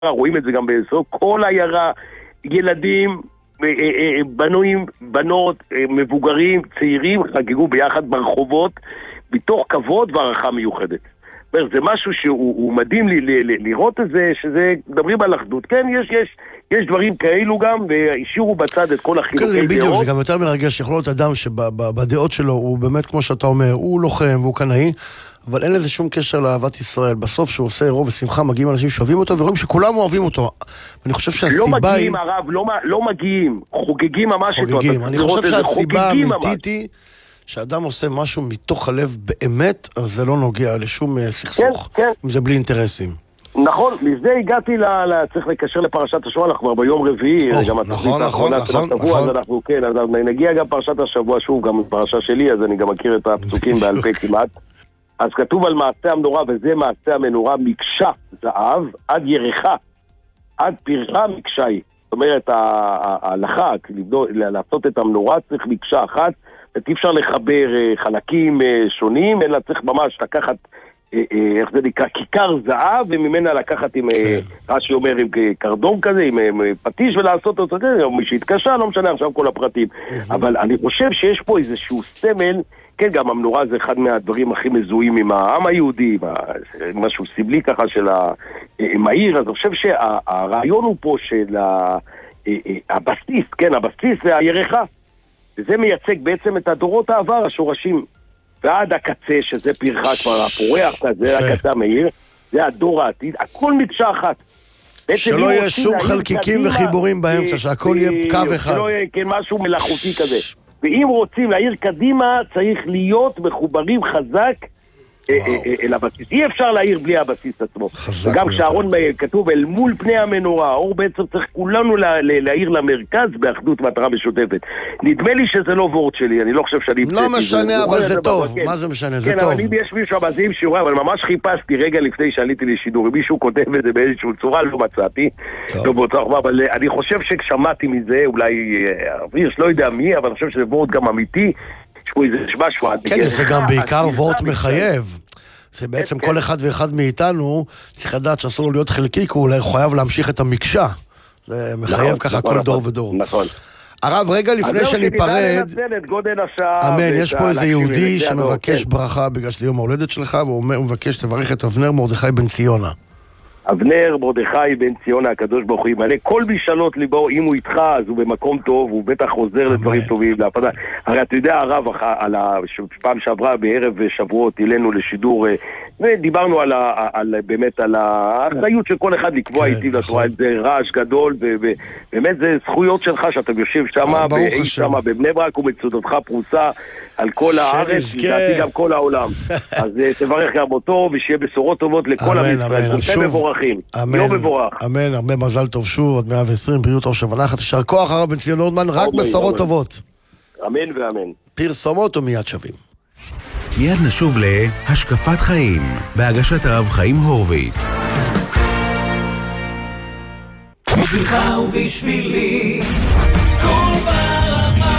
רואים את זה גם באזור, כל העיירה, ילדים, בנויים, בנות, מבוגרים, צעירים, חגגו ביחד ברחובות, מתוך כבוד והערכה מיוחדת. זה משהו שהוא מדהים לראות את זה, שזה, מדברים על אחדות. כן, יש דברים כאלו גם, והשאירו בצד את כל החילוקי דעות. בדיוק, זה גם יותר מרגש, יכול להיות אדם שבדעות שלו, הוא באמת, כמו שאתה אומר, הוא לוחם והוא קנאי, אבל אין לזה שום קשר לאהבת ישראל. בסוף שהוא עושה רוב ושמחה, מגיעים אנשים שאוהבים אותו, ורואים שכולם אוהבים אותו. ואני חושב שהסיבה לא מגיעים, הרב, לא מגיעים, חוגגים ממש איתו. חוגגים, אני חושב שהסיבה האמיתית היא שאדם עושה משהו מתוך הלב באמת, אז זה לא נוגע לשום סכסוך. כן. אם זה בלי אינטרסים. נכון, לזה הגעתי צריך לקשר לפרשת השבוע, אנחנו כבר ביום רביעי, גם התוכנית האחרונה של השבוע, אז אנחנו, כן, אז נגיע גם פרשת השבוע, שוב, גם פרשה שלי, אז אני גם מכיר את הפסוקים בעל פה כמעט. אז כתוב על מעשה המנורה, וזה מעשה המנורה, מקשה זהב, עד ירחה, עד פרחה מקשה היא. זאת אומרת, ההלכה, לעשות את המנורה צריך מקשה אחת, אי אפשר לחבר חלקים שונים, אלא צריך ממש לקחת, איך זה נקרא, כיכר זהב, וממנה לקחת עם, רש"י אומר, עם קרדום כזה, עם פטיש, ולעשות אותו כזה, או מי שהתקשה, לא משנה עכשיו כל הפרטים. אבל אני חושב שיש פה איזשהו סמל, כן, גם המנורה זה אחד מהדברים הכי מזוהים עם העם היהודי, משהו סיבלי ככה של המהיר, אז אני חושב שהרעיון הוא פה של הבסיס, כן, הבסיס זה הירחה. וזה מייצג בעצם את הדורות העבר, השורשים. ועד הקצה, שזה פרחה כבר הפורח, זה הקצה המהיר, זה הדור העתיד, הכל מקשה אחת. שלא יהיה שום חלקיקים וחיבורים באמצע, שהכל יהיה קו אחד. שלא יהיה משהו מלאכותי כזה. ואם רוצים להעיר קדימה, צריך להיות מחוברים חזק אל הבסיס. אי אפשר להעיר בלי הבסיס עצמו. וגם כשאהרון כתוב אל מול פני המנורה, האור בעצם צריך כולנו להעיר למרכז באחדות מטרה משותפת. נדמה לי שזה לא וורט שלי, אני לא חושב שאני... לא משנה, אבל זה טוב. מה זה משנה? זה טוב. כן, אבל אם יש מישהו המאזינים שיעורי, אבל ממש חיפשתי רגע לפני שעליתי לשידור, אם מישהו כותב את זה באיזושהי צורה, לא מצאתי. אבל אני חושב ששמעתי מזה, אולי יש לא יודע מי, אבל אני חושב שזה וורט גם אמיתי. כן, זה גם בעיקר וורט מחייב. זה בעצם כל אחד ואחד מאיתנו צריך לדעת שאסור לו להיות חלקי, כי הוא חייב להמשיך את המקשה. זה מחייב ככה כל דור ודור. נכון. הרב, רגע לפני שניפרד, אמן, יש פה איזה יהודי שמבקש ברכה בגלל שזה יום ההולדת שלך, והוא מבקש לברך את אבנר מרדכי בן ציונה. אבנר מרדכי בן ציונה, הקדוש ברוך הוא ימלא כל משאלות ליבו. אם הוא איתך אז הוא במקום טוב, הוא בטח חוזר לדברים טובים. הרי אתה יודע הרב, פעם שעברה בערב שבועות אלינו לשידור, ודיברנו באמת על האחריות של כל אחד לקבוע איתי לתורה, זה רעש גדול, ובאמת זה זכויות שלך שאתה יושב שמה בבני ברק ומצודתך פרוסה על כל הארץ, לדעתי גם כל העולם. אז תברך גם אותו ושיהיה בשורות טובות לכל עם ישראל. כולכם מבורכים. יום מבורך. אמן, הרבה מזל טוב שוב, עד 120, בריאות אור שבנחת, יישר כוח הרב בן ציון נורדמן, רק בשורות טובות. אמן ואמן. פרסומות ומיד שווים. מיד נשוב להשקפת חיים, בהגשת הרב חיים הורוביץ. בשבילך ובשבילי כל ברמה.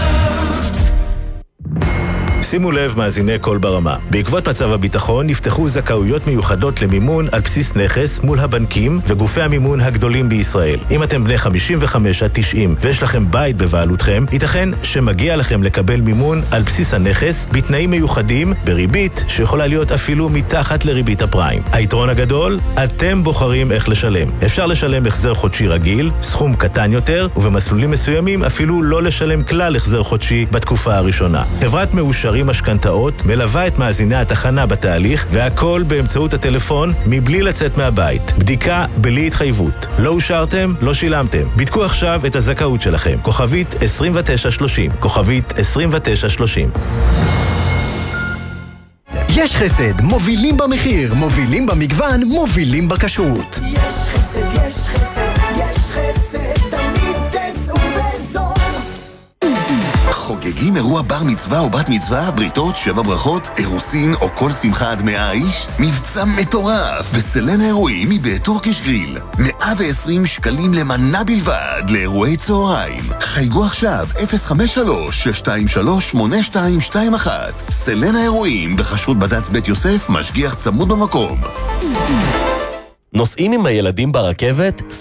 שימו לב מאזיני כל ברמה. בעקבות מצב הביטחון נפתחו זכאויות מיוחדות למימון על בסיס נכס מול הבנקים וגופי המימון הגדולים בישראל. אם אתם בני 55 עד 90 ויש לכם בית בבעלותכם, ייתכן שמגיע לכם לקבל מימון על בסיס הנכס בתנאים מיוחדים בריבית שיכולה להיות אפילו מתחת לריבית הפריים. היתרון הגדול, אתם בוחרים איך לשלם. אפשר לשלם החזר חודשי רגיל, סכום קטן יותר, ובמסלולים מסוימים אפילו לא לשלם כלל החזר חודשי בתקופה הראשונה. חברת מאושרים משכנתאות מלווה את מאזיני התחנה בתהליך, והכל באמצעות הטלפון מבלי לצאת מהבית. בדיקה בלי התחייבות. לא אושרתם, לא שילמתם. בדקו עכשיו את הזכאות שלכם. כוכבית 2930. כוכבית 2930. יש חסד, מובילים במחיר, מובילים במגוון, מובילים בכשרות. יש חסד, יש חסד, יש חסד, תמיד תצאו בזול. חוגגים אירוע בר מצווה או בת מצווה, בריתות, 7 ברכות, אירוסין או כל שמחה עד 100 איש? מבצע מטורף בסלנה אירועים מבית טורקיש גריל. 120 שקלים למנה בלבד לאירועי צהריים. חייגו עכשיו 053-623-8221. סלנה אירועים בחשרות בד"ץ בית יוסף, משגיח צמוד במקום. נוסעים עם הילדים ברכבת?